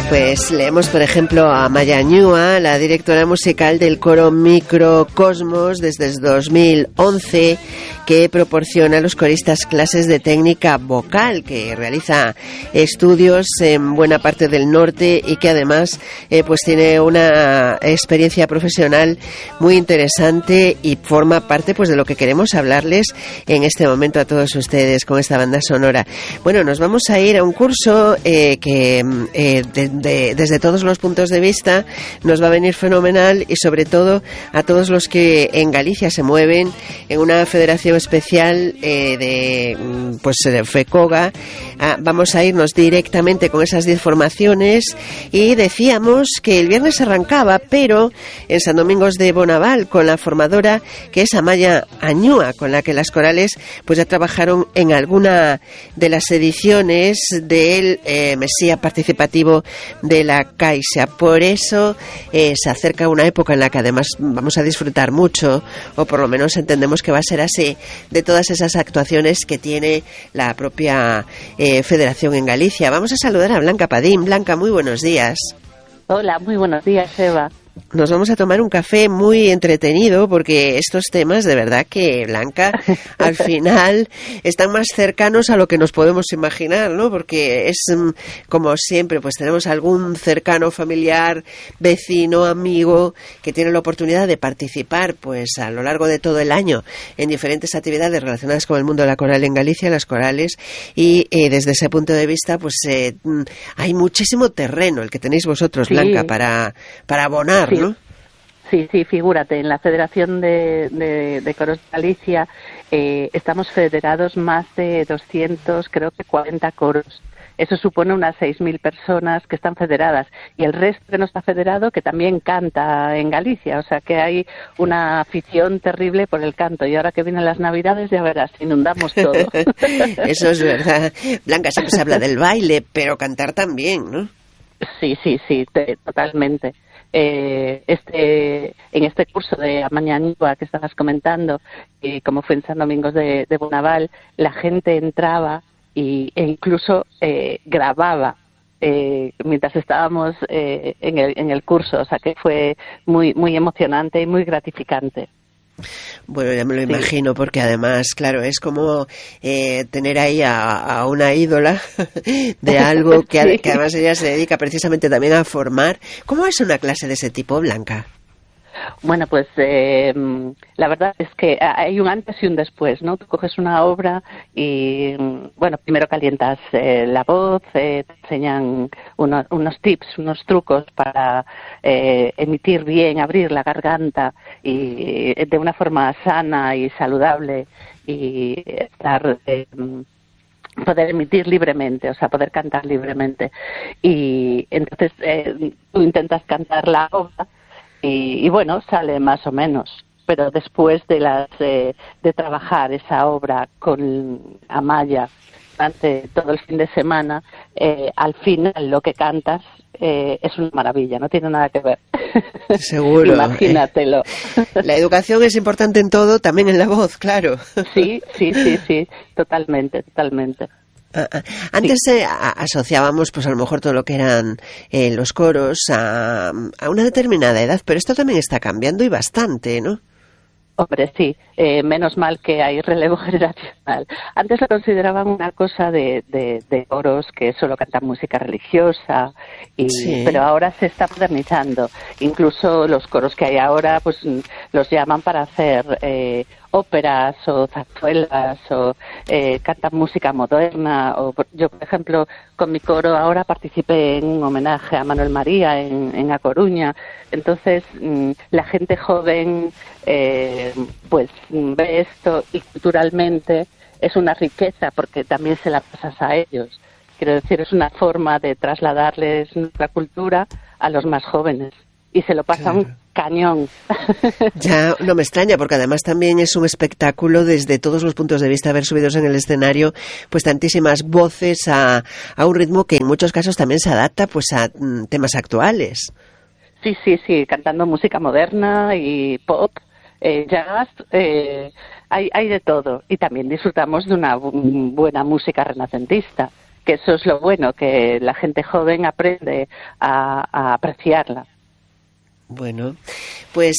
Pues leemos, por ejemplo, a Amaia Ñúa, la directora musical del coro Microcosmos desde 2011, que proporciona a los coristas clases de técnica vocal, que realiza estudios en buena parte del norte y que además pues tiene una experiencia profesional muy interesante y forma parte pues de lo que queremos hablarles en este momento a todos ustedes con esta banda sonora. Bueno, nos vamos a ir a un curso que desde todos los puntos de vista nos va a venir fenomenal, y sobre todo a todos los que en Galicia se mueven en una federación especial de FECOGA. Vamos a irnos directamente con esas 10 formaciones, y decíamos que el viernes arrancaba, pero en San Domingos de Bonaval, con la formadora que es Amaia Ñúa, con la que las corales pues ya trabajaron en alguna de las ediciones del Mesía Participativo de la Caixa. Por eso se acerca una época en la que además vamos a disfrutar mucho, o por lo menos entendemos que va a ser así, de todas esas actuaciones que tiene la propia federación en Galicia. Vamos a saludar a Blanca Padín. Blanca, muy buenos días. Hola, muy buenos días, Eva. Nos vamos a tomar un café muy entretenido, porque estos temas, de verdad que, Blanca, al final están más cercanos a lo que nos podemos imaginar, ¿no? Porque es, como siempre, pues tenemos algún cercano familiar, vecino, amigo, que tiene la oportunidad de participar, pues a lo largo de todo el año, en diferentes actividades relacionadas con el mundo de la coral en Galicia, las corales, y desde ese punto de vista, pues hay muchísimo terreno el que tenéis vosotros, sí, Blanca, para abonar, sí, ¿no? Sí, figúrate, en la Federación de Coros de Galicia estamos federados más de 200, creo que 40 coros. Eso supone unas 6.000 personas que están federadas, y el resto que no está federado, que también canta en Galicia. O sea que hay una afición terrible por el canto, y ahora que vienen las Navidades, ya verás, inundamos todo. Eso es verdad. Blanca, siempre se habla del baile, pero cantar también, ¿no? Sí, totalmente. En este curso de Amaia Ñúa que estabas comentando, como fue en San Domingos de Bonaval, la gente entraba e incluso grababa mientras estábamos en el curso. O sea que fue muy, muy emocionante y muy gratificante. Bueno, ya me lo imagino, porque además, claro, es como tener ahí a una ídola de algo que, sí, que además ella se dedica precisamente también a formar. ¿Cómo es una clase de ese tipo, Blanca? Bueno, pues la verdad es que hay un antes y un después, ¿no? Tú coges una obra y, bueno, primero calientas la voz, te enseñan unos tips, unos trucos para emitir bien, abrir la garganta y de una forma sana y saludable, y poder emitir libremente, o sea, poder cantar libremente. Y entonces tú intentas cantar la obra, y bueno, sale más o menos, pero después de trabajar esa obra con Amaia durante todo el fin de semana, al final lo que cantas es una maravilla, no tiene nada que ver. Seguro. Imagínatelo. La educación es importante en todo, también en la voz, claro. Sí, totalmente. Antes asociábamos pues a lo mejor todo lo que eran los coros a una determinada edad, pero esto también está cambiando, y bastante, ¿no? Hombre, sí, menos mal que hay relevo generacional. Antes lo consideraban una cosa de coros que solo cantan música religiosa, sí, pero ahora se está modernizando. Incluso los coros que hay ahora pues los llaman para hacer óperas o zarzuelas, o cantan música moderna. O yo, por ejemplo, con mi coro ahora participé en un homenaje a Manuel María en A Coruña. Entonces la gente joven pues ve esto, y culturalmente es una riqueza, porque también se la pasas a ellos. Quiero decir, es una forma de trasladarles nuestra cultura a los más jóvenes, y se lo pasan, claro, cañón. Ya no me extraña, porque además también es un espectáculo desde todos los puntos de vista, ver subidos en el escenario pues tantísimas voces a un ritmo que en muchos casos también se adapta pues a temas actuales. Sí, cantando música moderna y pop, jazz, hay de todo, y también disfrutamos de una buena música renacentista, que eso es lo bueno, que la gente joven aprende a apreciarla. Bueno, pues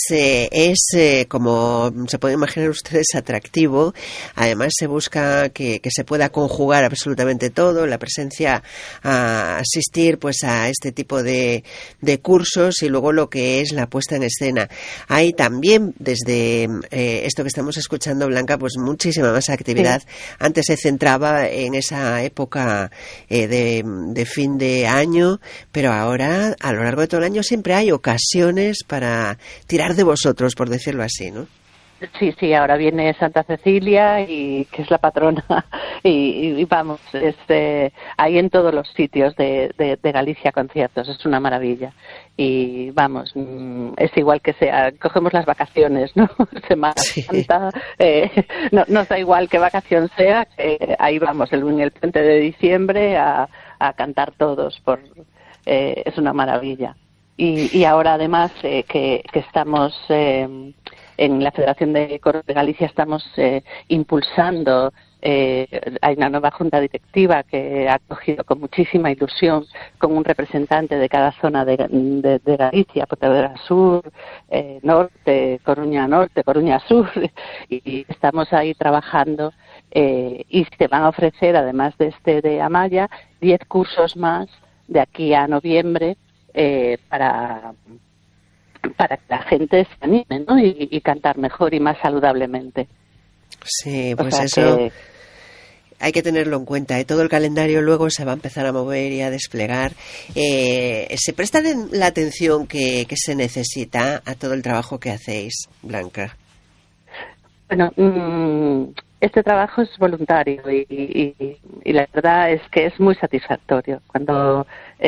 como se pueden imaginar ustedes, atractivo. Además se busca que se pueda conjugar absolutamente todo, la presencia, a asistir pues a este tipo de cursos y luego lo que es la puesta en escena. Hay también desde esto que estamos escuchando, Blanca, pues muchísima más actividad. Sí. Antes se centraba en esa época de fin de año, pero ahora a lo largo de todo el año siempre hay ocasiones para tirar de vosotros, por decirlo así, ¿no? Sí, ahora viene Santa Cecilia, y que es la patrona, y vamos, hay en todos los sitios de Galicia conciertos, es una maravilla. Y vamos, es igual que sea, cogemos las vacaciones, ¿no? Semana Santa, nos da igual qué vacación sea, ahí vamos, en el puente de diciembre a cantar todos, es una maravilla. Y ahora además que estamos en la Federación de Coros de Galicia, estamos impulsando, hay una nueva junta directiva que ha acogido con muchísima ilusión con un representante de cada zona de Galicia, Pontevedra Sur, Norte, Coruña Sur, y estamos ahí trabajando, y se van a ofrecer, además de de Amaya, 10 cursos más de aquí a noviembre, para que la gente se anime, ¿no? Y cantar mejor y más saludablemente. Sí, pues eso hay que tenerlo en cuenta. Todo el calendario luego se va a empezar a mover y a desplegar. ¿Se presta la atención que se necesita a todo el trabajo que hacéis, Blanca? Bueno, este trabajo es voluntario y la verdad es que es muy satisfactorio cuando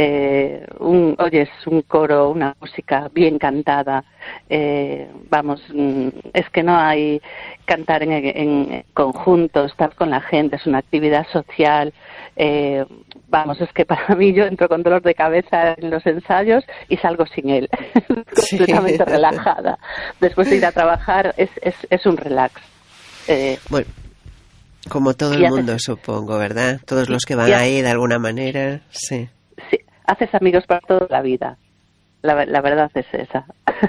oyes un coro, una música bien cantada. Vamos, es que no hay cantar en conjunto, estar con la gente, es una actividad social. Vamos, es que para mí yo entro con dolor de cabeza en los ensayos y salgo sin él, completamente relajada. Después de ir a trabajar es un relax. Bueno, como todo el mundo, supongo, ¿verdad? Todos los que van ahí de alguna manera, sí. Sí, haces amigos para toda la vida. La verdad es esa.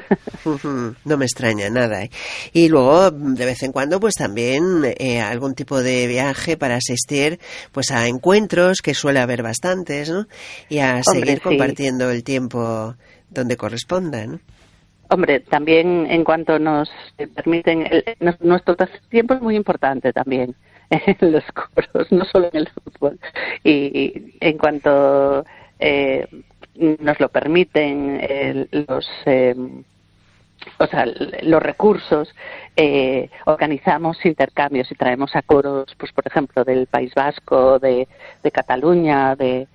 No me extraña nada. Y luego, de vez en cuando, pues también algún tipo de viaje para asistir pues a encuentros, que suele haber bastantes, ¿no? Y a seguir compartiendo el tiempo donde corresponda, ¿no? Hombre, también en cuanto nos permiten, nuestro tiempo es muy importante también en los coros, no solo en el fútbol. Y en cuanto nos lo permiten los recursos, organizamos intercambios y traemos a coros, pues por ejemplo, del País Vasco, de Cataluña, de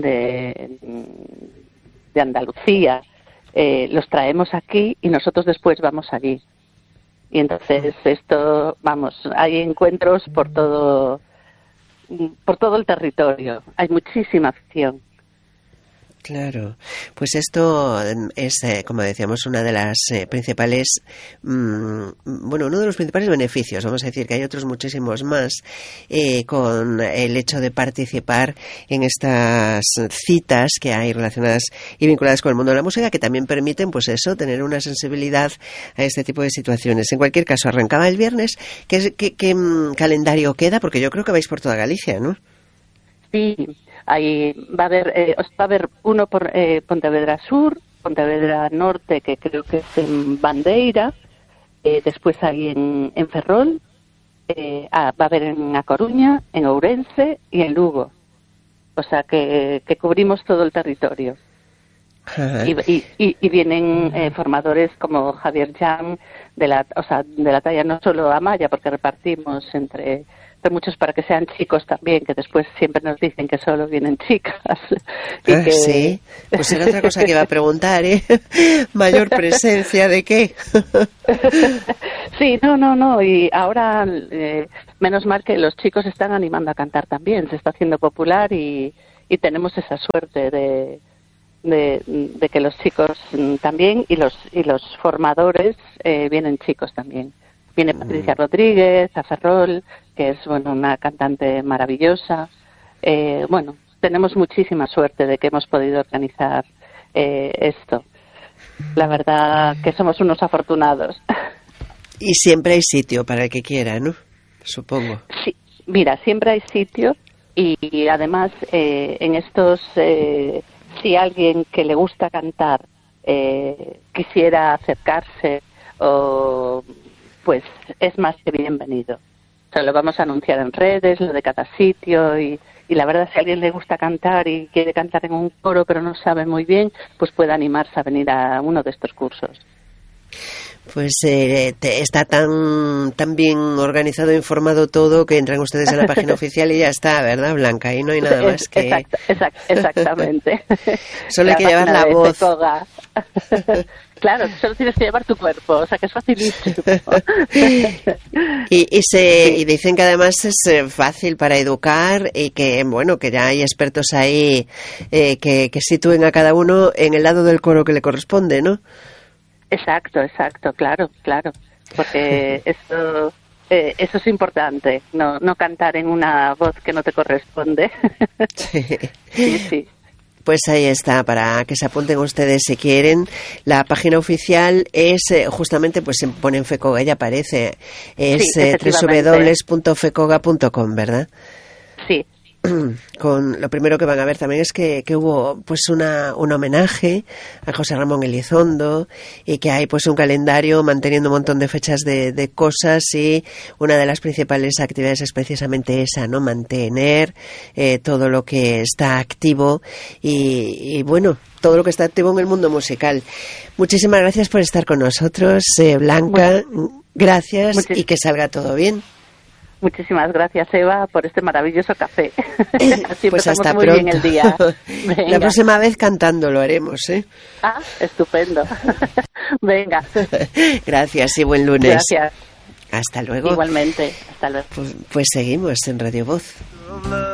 Andalucía. Los traemos aquí y nosotros después vamos allí. Y entonces hay encuentros por todo el territorio. Hay muchísima afición. Claro, pues esto es, como decíamos, una de las principales, uno de los principales beneficios, vamos a decir que hay otros muchísimos más, con el hecho de participar en estas citas que hay relacionadas y vinculadas con el mundo de la música, que también permiten, pues eso, tener una sensibilidad a este tipo de situaciones. En cualquier caso, arrancaba el viernes. ¿Qué calendario queda? Porque yo creo que vais por toda Galicia, ¿no? Sí. Ahí va a haber uno por Pontevedra Sur, Pontevedra Norte, que creo que es en Bandeira, después hay en Ferrol, va a haber en A Coruña, en Ourense y en Lugo. O sea que cubrimos todo el territorio. Y vienen formadores como Javier Jan, de la talla no solo Amaya, porque repartimos entre muchos para que sean chicos también, que después siempre nos dicen que solo vienen chicas. Sí, pues era otra cosa que iba a preguntar, ¿eh? ¿Mayor presencia de qué? Sí, no, y ahora menos mal que los chicos están animando a cantar también, se está haciendo popular y tenemos esa suerte de que los chicos también y los formadores vienen chicos también. Viene Patricia Rodríguez, a Ferrol, que es una cantante maravillosa. tenemos muchísima suerte de que hemos podido organizar esto. La verdad que somos unos afortunados. Y siempre hay sitio para el que quiera, ¿no? Supongo. Sí, mira, siempre hay sitio y además en estos, si alguien que le gusta cantar quisiera acercarse, pues es más que bienvenido. O sea, lo vamos a anunciar en redes, lo de cada sitio y la verdad, si a alguien le gusta cantar y quiere cantar en un coro pero no sabe muy bien, pues puede animarse a venir a uno de estos cursos. Pues está tan bien organizado e informado todo que entran ustedes en la página oficial y ya está, ¿verdad, Blanca? Ahí no hay nada más que... Exactamente. Solo hay que llevar la voz. Claro, solo tienes que llevar tu cuerpo, o sea que es facilísimo. Y dicen que además es fácil para educar y que, bueno, que ya hay expertos ahí que sitúen a cada uno en el lado del coro que le corresponde, ¿no? Exacto, claro, porque eso es importante, no cantar en una voz que no te corresponde. Sí. Pues ahí está, para que se apunten ustedes si quieren. La página oficial es justamente, pues se pone en FECOGA, ya aparece, es www.fecoga.com, ¿verdad? Sí. Con lo primero que van a ver también es que hubo pues un homenaje a José Ramón Elizondo y que hay pues un calendario manteniendo un montón de fechas de cosas, y una de las principales actividades es precisamente esa, ¿no? Mantener todo lo que está activo y bueno, todo lo que está activo en el mundo musical. Muchísimas gracias por estar con nosotros, Blanca. Gracias y que salga todo bien. Muchísimas gracias, Eva, por este maravilloso café. Así pues hasta muy pronto. Bien el día. La próxima vez cantando lo haremos, ¿eh? Ah, estupendo. Venga. Gracias y buen lunes. Gracias. Hasta luego. Igualmente, hasta luego. Pues seguimos en Radio Voz.